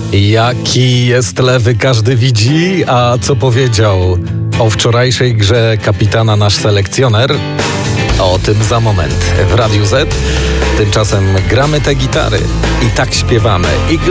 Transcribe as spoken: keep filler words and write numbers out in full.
Jaki jest lewy, każdy widzi, a co powiedział o wczorajszej grze kapitana nasz selekcjoner? O tym za moment w Radiu Z. Tymczasem gramy te gitary i tak śpiewamy. Eagle